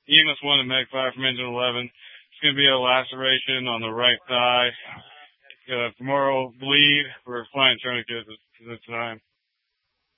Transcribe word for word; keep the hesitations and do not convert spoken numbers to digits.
E M S one and Meg five from Engine eleven. It's going to be a laceration on the right thigh. Uh, femoral bleed. We're flying tourniquets at the time.